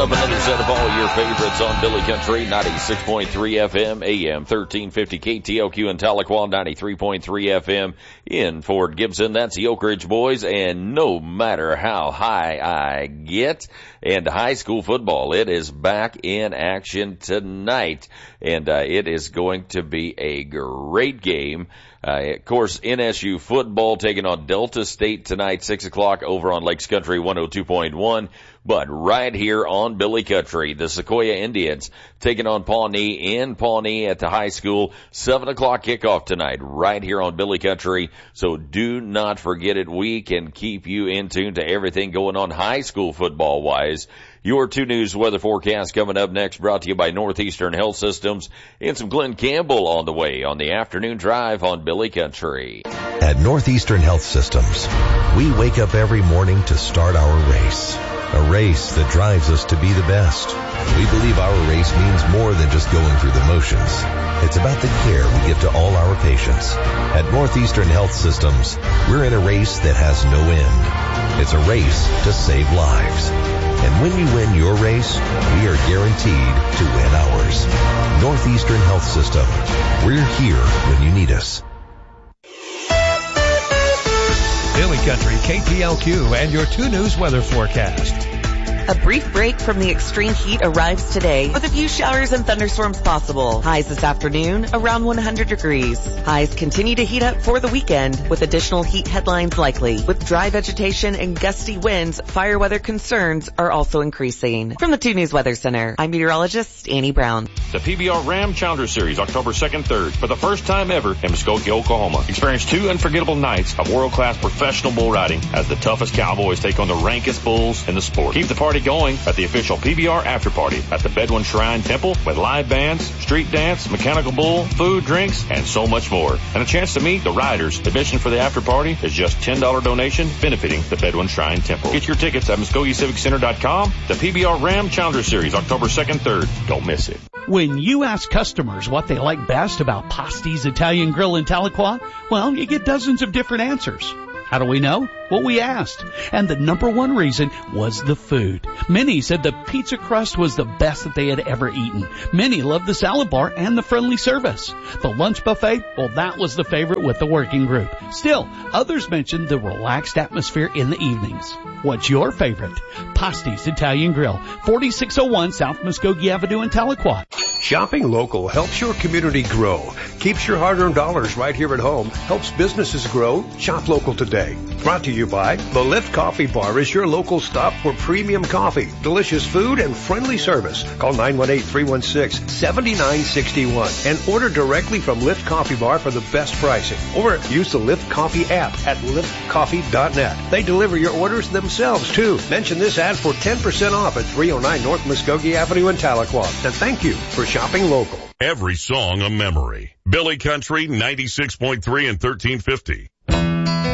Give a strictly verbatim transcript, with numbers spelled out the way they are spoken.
up another set of all your favorites on Billy Country, ninety-six point three F M, A M thirteen fifty K T L Q in Tahlequah, ninety-three point three F M in Fort Gibson. That's the Oak Ridge Boys, and no matter how high I get, and high school football, it is back in action tonight, and uh, it is going to be a great game. Uh, of course, N S U football taking on Delta State tonight, six o'clock over on Lakes Country one oh two point one. But right here on Billy Country, the Sequoia Indians taking on Pawnee in Pawnee at the high school, seven o'clock kickoff tonight, right here on Billy Country. So do not forget it. We can keep you in tune to everything going on high school football-wise. Your two News weather forecast coming up next, brought to you by Northeastern Health Systems, and some Glenn Campbell on the way on the afternoon drive on Billy Country. At Northeastern Health Systems, we wake up every morning to start our race. A race that drives us to be the best. We believe our race means more than just going through the motions. It's about the care we give to all our patients. At Northeastern Health Systems, we're in a race that has no end. It's a race to save lives. And when you win your race, we are guaranteed to win ours. Northeastern Health System. We're here when you need us. Billy Country, K T L Q, and your two News weather forecast. A brief break from the extreme heat arrives today with a few showers and thunderstorms possible. Highs this afternoon around one hundred degrees. Highs continue to heat up for the weekend with additional heat headlines likely. With dry vegetation and gusty winds, fire weather concerns are also increasing. From the two News Weather Center, I'm meteorologist Annie Brown. The P B R Ram Challenger Series, October second, third, for the first time ever in Muskogee, Oklahoma. Experience two unforgettable nights of world-class professional bull riding as the toughest cowboys take on the rankest bulls in the sport. Keep the party going at the official P B R After Party at the Bedouin Shrine Temple with live bands, street dance, mechanical bull, food, drinks, and so much more. And a chance to meet the riders. Admission for the after party is just ten dollars donation benefiting the Bedouin Shrine Temple. Get your tickets at Muskogee Civic Center dot com. The P B R Ram Challenger Series, October second, third. Don't miss it. When you ask customers what they like best about Pasti's Italian Grill in Tahlequah, well, you get dozens of different answers. How do we know? Well, we asked. And the number one reason was the food. Many said the pizza crust was the best that they had ever eaten. Many loved the salad bar and the friendly service. The lunch buffet, well, that was the favorite with the working group. Still, others mentioned the relaxed atmosphere in the evenings. What's your favorite? Pasti's Italian Grill, forty-six oh one South Muskogee Avenue in Tahlequah. Shopping local helps your community grow. Keeps your hard-earned dollars right here at home. Helps businesses grow. Shop local today. Brought to you by The Lift Coffee Bar is your local stop for premium coffee, delicious food, and friendly service. Call nine one eight, three one six, seven nine six one and order directly from Lift Coffee Bar for the best pricing. Or use the Lift Coffee app at lift coffee dot net. They deliver your orders themselves, too. Mention this ad for ten percent off at three oh nine North Muskogee Avenue in Tahlequah. And thank you for shopping local. Every song a memory. Billy Country, ninety-six point three and thirteen fifty.